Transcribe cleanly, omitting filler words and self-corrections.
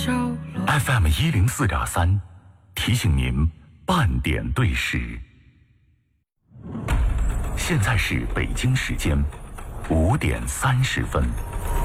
FM 104.3，提醒您半点对时。现在是北京时间5点30分。